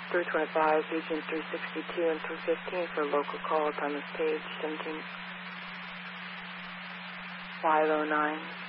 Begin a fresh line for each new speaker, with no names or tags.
325, Region 362 and 315 for local call upon this page, 17509.